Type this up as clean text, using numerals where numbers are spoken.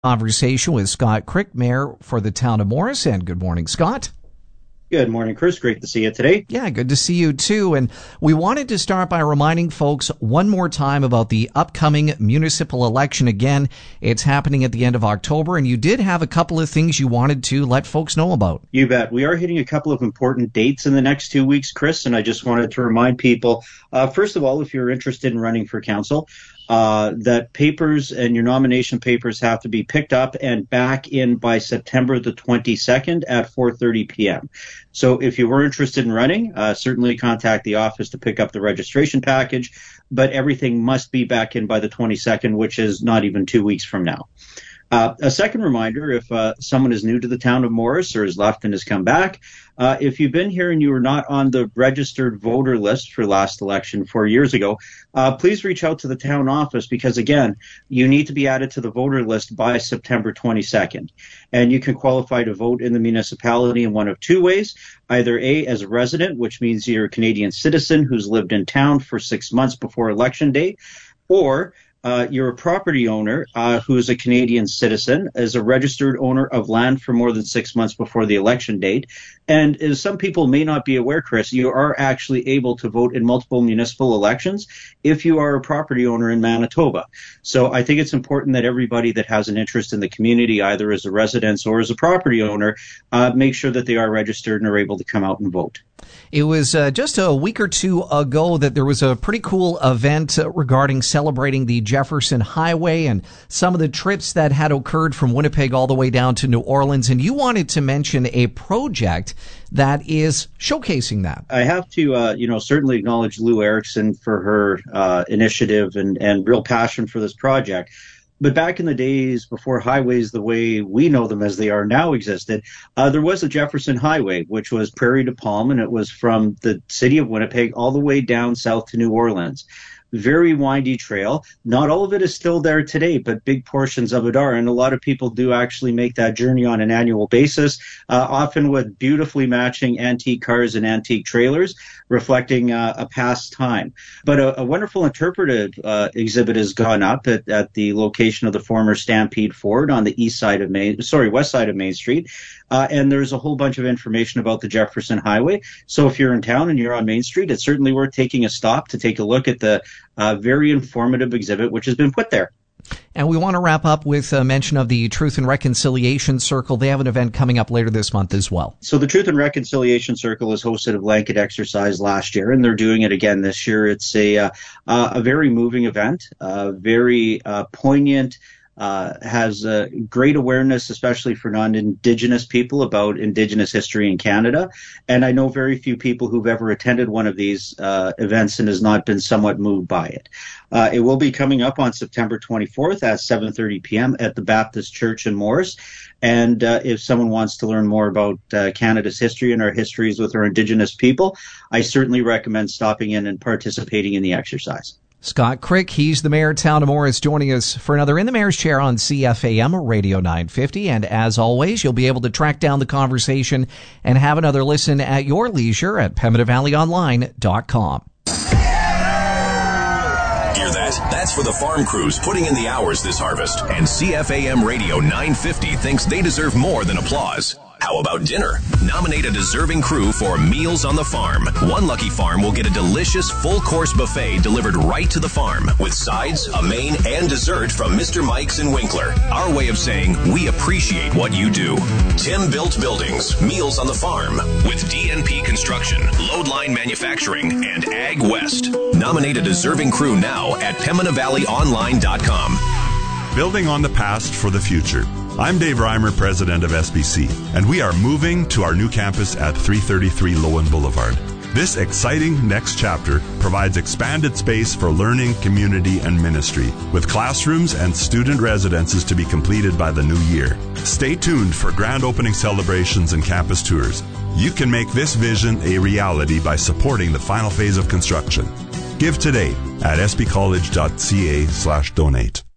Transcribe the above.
Conversation with Scott Crick, Mayor for the town of Morris. And good morning, Scott. Good morning, Chris. Great to see you today. Yeah, good to see you too. And we wanted to start by reminding folks one more time about the upcoming municipal election. Again, it's happening at the end of October, and you did have a couple of things you wanted to let folks know about. You bet. We are hitting a couple of important dates in the next 2 weeks, Chris, and I just wanted to remind people, first of all, if you're interested in running for council, that papers and your nomination papers have to be picked up and back in by September the 22nd at 4:30 p.m. So if you were interested in running, certainly contact the office to pick up the registration package, but everything must be back in by the 22nd, which is not even 2 weeks from now. A second reminder, if someone is new to the town of Morris or has left and has come back, if you've been here and you were not on the registered voter list for last election 4 years ago, please reach out to the town office because, again, you need to be added to the voter list by September 22nd. And you can qualify to vote in the municipality in one of two ways. Either A, as a resident, which means you're a Canadian citizen who's lived in town for 6 months before election day, or you're a property owner who is a Canadian citizen, is a registered owner of land for more than 6 months before the election date. And as some people may not be aware, Chris, you are actually able to vote in multiple municipal elections if you are a property owner in Manitoba. So I think it's important that everybody that has an interest in the community, either as a resident or as a property owner, make sure that they are registered and are able to come out and vote. It was just a week or two ago that there was a pretty cool event regarding celebrating the Jefferson Highway and some of the trips that had occurred from Winnipeg all the way down to New Orleans. And you wanted to mention a project that is showcasing that. I have to, certainly acknowledge Lou Erickson for her initiative and real passion for this project. But back in the days before highways the way we know them as they are now existed, there was a Jefferson Highway, which was Prairie to Palm, and it was from the city of Winnipeg all the way down south to New Orleans. Very windy trail. Not all of it is still there today, but big portions of it are. And a lot of people do actually make that journey on an annual basis, often with beautifully matching antique cars and antique trailers, reflecting a past time. But a wonderful interpretive exhibit has gone up at the location of the former Stampede Ford on the west side of Main Street. And there's a whole bunch of information about the Jefferson Highway. So if you're in town and you're on Main Street, it's certainly worth taking a stop to take a look at the very informative exhibit which has been put there. And we want to wrap up with a mention of the Truth and Reconciliation Circle. They have an event coming up later this month as well. So the Truth and Reconciliation Circle has hosted a blanket exercise last year, and they're doing it again this year. It's a very moving event, very poignant, has a great awareness, especially for non-Indigenous people, about Indigenous history in Canada. And I know very few people who've ever attended one of these events and has not been somewhat moved by it. It will be coming up on September 24th at 7:30 p.m. at the Baptist Church in Morris. And if someone wants to learn more about Canada's history and our histories with our Indigenous people, I certainly recommend stopping in and participating in the exercise. Scott Crick, he's the mayor of town of Morris, joining us for another In the Mayor's Chair on CFAM Radio 950. And as always, you'll be able to track down the conversation and have another listen at your leisure at PembinaValleyOnline.com. Hear that? That's for the farm crews putting in the hours this harvest. And CFAM Radio 950 thinks they deserve more than applause. How about dinner? Nominate a deserving crew for Meals on the Farm. One lucky farm will get a delicious full-course buffet delivered right to the farm with sides, a main, and dessert from Mr. Mike's in Winkler. Our way of saying we appreciate what you do. Tim Built Buildings, Meals on the Farm with DNP Construction, Loadline Manufacturing, and Ag West. Nominate a deserving crew now at PembinaValleyOnline.com. Building on the past for the future. I'm Dave Reimer, president of SBC, and we are moving to our new campus at 333 Lowen Boulevard. This exciting next chapter provides expanded space for learning, community, and ministry, with classrooms and student residences to be completed by the new year. Stay tuned for grand opening celebrations and campus tours. You can make this vision a reality by supporting the final phase of construction. Give today at sbcollege.ca/donate.